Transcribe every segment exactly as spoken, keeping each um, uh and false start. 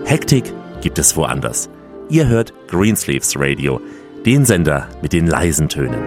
Hektik gibt es woanders. Ihr hört Greensleeves Radio, den Sender mit den leisen Tönen.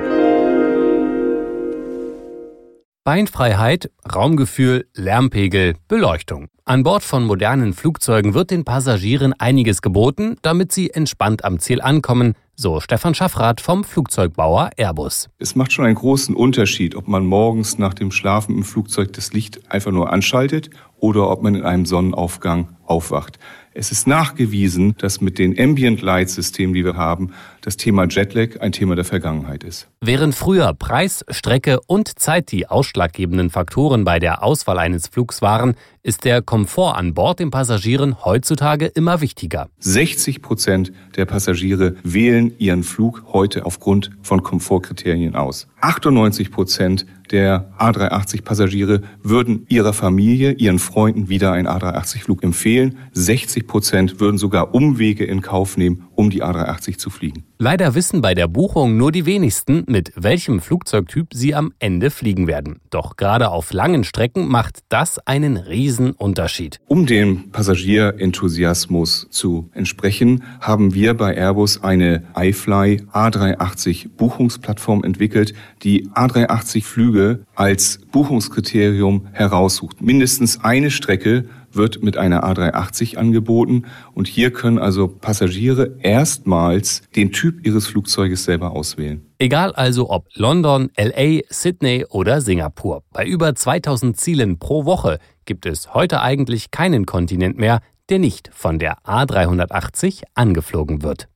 Beinfreiheit, Raumgefühl, Lärmpegel, Beleuchtung. An Bord von modernen Flugzeugen wird den Passagieren einiges geboten, damit sie entspannt am Ziel ankommen, so Stefan Schaffrath vom Flugzeugbauer Airbus. Es macht schon einen großen Unterschied, ob man morgens nach dem Schlafen im Flugzeug das Licht einfach nur anschaltet oder ob man in einem Sonnenaufgang aufwacht. Es ist nachgewiesen, dass mit den Ambient-Light-Systemen, die wir haben, das Thema Jetlag ein Thema der Vergangenheit ist. Während früher Preis, Strecke und Zeit die ausschlaggebenden Faktoren bei der Auswahl eines Flugs waren, ist der Komfort an Bord den Passagieren heutzutage immer wichtiger. sechzig Prozent der Passagiere wählen ihren Flug heute aufgrund von Komfortkriterien aus. achtundneunzig Prozent der A drei achtzig Passagiere würden ihrer Familie, ihren Freunden wieder einen A drei achtzig Flug empfehlen. sechzig Prozent würden sogar Umwege in Kauf nehmen, um die A drei achtzig zu fliegen. Leider wissen bei der Buchung nur die wenigsten, mit welchem Flugzeugtyp sie am Ende fliegen werden. Doch gerade auf langen Strecken macht das einen riesen Unterschied. Um dem Passagierenthusiasmus zu entsprechen, haben wir bei Airbus eine iFly A drei achtzig Buchungsplattform entwickelt, die A drei achtzig Flüge als Buchungskriterium heraussucht. Mindestens eine Strecke wird mit einer A drei achtzig angeboten und hier können also Passagiere erstmals den Typ ihres Flugzeuges selber auswählen. Egal also ob London, L A, Sydney oder Singapur. Bei über zweitausend Zielen pro Woche gibt es heute eigentlich keinen Kontinent mehr, der nicht von der A dreihundertachtzig angeflogen wird.